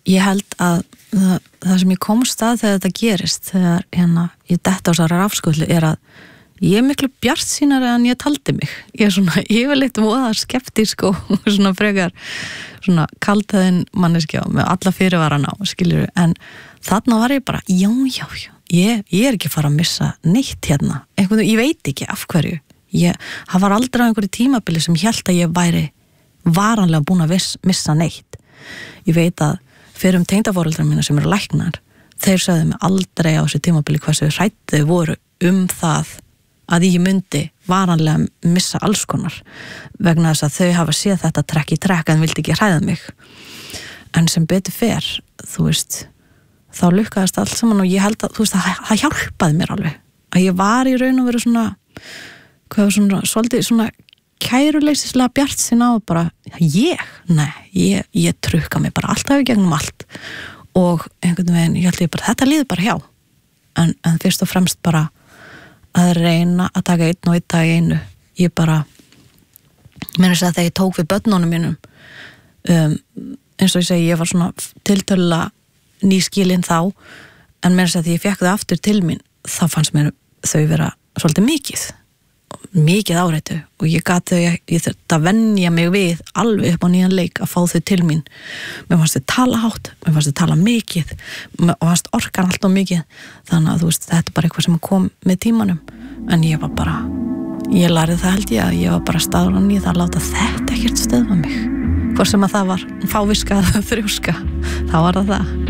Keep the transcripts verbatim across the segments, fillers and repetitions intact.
ég held að það, það sem ég komst að þegar þetta gerist, þegar hérna ég detta á þessari rafskullu er að ég er miklu bjartsýnari en ég taldi mig. Ég er svona, ég vil eitthvað voða skeptísk og svona frekar svona kaldhæðin manneskja með alla fyrirvarana og skilur, en þarna var ég bara, já, já, já ég, ég er ekki að fara að missa neitt hérna, einhvern veginn, ég veit ekki af hverju ég, það var aldrei á einhverju tímabili sem ég held að ég væri varanlega búin að viss, missa neitt. Ég veit að fyrir um tengdaforeldrar mína sem eru læknar, þeir sögðu mig aldrei á þessu tímabili hversu hrætt þau voru um það að ég myndi varanlega missa alls konar vegna þess að þau hafa séð þetta trekk í trekk en vildi ekki hræða mig. En sem betur fer, þú veist, þá lukkaðist allt saman og ég held að, þú veist, það, það hjálpaði mér alveg. Að ég var í raun og veru svona, hvað svona, svolítið svona kæruleysislega bjartsýn á bara, ég, nei, ég, ég trukka mig bara alltaf í gegnum allt og einhvern veginn, ég held ég bara, þetta líður bara hjá. En, en fyrst og fremst bara að reyna að taka einn og einn dag í einu. Ég bara meina þess að þegar ég tók við börnunum mínum um, eins og ég segi, ég var svona tiltölulega nýskilin þá, en meina þess að þegar ég fekk þau aftur til mín, þá fannst mér þau vera svolítið mikið mikið áreitu og ég gat þau, ég, ég þurfti að venja mig við alveg upp á nýjan leik að fá þau til mín. Mér fannst þau tala hátt, mér fannst þau tala mikið og fannst orkan alltaf mikið, þannig að þú veist, þetta er bara eitthvað sem kom með tímanum, en ég var bara ég lærið það held ég að ég var bara staðran í það að láta þetta ekkert stöðva mig, hvort sem að það var fáviska eða þrjóska, þá var það það.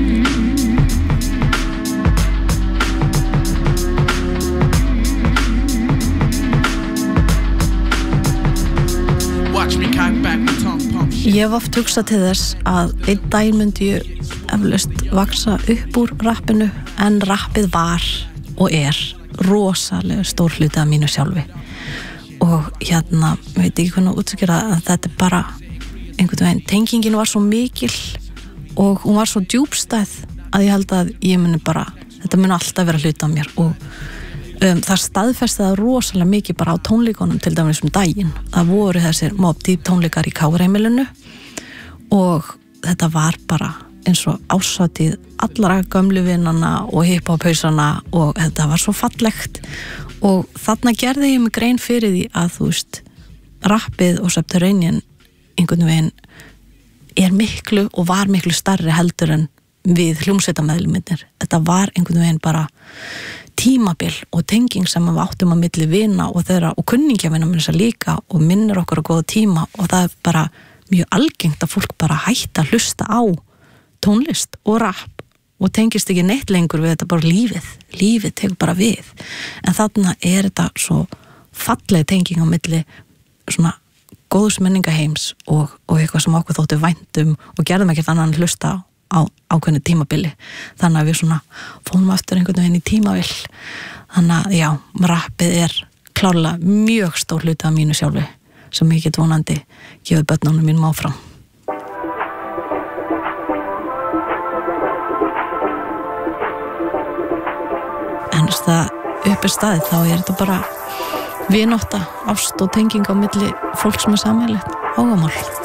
Ég hef oft hugsað til þess að einn daginn myndi ég eflaust vaksa upp úr rappinu, en rappið var og er rosalega stór hluti af mínu sjálfi og hérna, veit ekki hvernig að útskýra að þetta er bara einhvern veginn, tengingin var svo mikil og hún var svo djúpstæð að ég held að ég muni bara, þetta muni alltaf vera hluti af mér og Um, það staðfesti það rosalega mikið bara á tónleikunum til dæmis um daginn. Það voru þessir Mobb Deep tónleikar í K R-heimilinu og þetta var bara eins og ásatíð allra gömlu vinnana og hip-hop-hausana og þetta var svo fallegt og þarna gerði ég mig grein fyrir því að þú veist, rappið og Subterranean einhvern veginn er miklu og var miklu stærri heldur en við hljómsveitameðlimirnir. Þetta var einhvern veginn bara tímabil og tenging sem við áttum á milli vina og þeirra og kunningjavina með þess að líka og minnir okkur á góða tíma og það er bara mjög algengt að fólk bara hætta að hlusta á tónlist og rapp og tengist ekki neitt lengur við þetta bara lífið lífið tegur bara við en þarna er þetta svo falleg tenging á milli svona góðs menningaheims og, og eitthvað sem okkur þóttu væntum og gerðum ekkert annan hlusta á á ákveðnu tímabili, þannig að við svona fórum aftur einhvern veginn í tímavill, þannig að já, rappið er klárlega mjög stór hluti af mínu sjálfi sem ég get vonandi gefið börnunum mínum áfram. En þess að upp er staðið þá er þetta bara vinátta, ást og tenging á milli fólk sem er sameiginlegt áhugamál.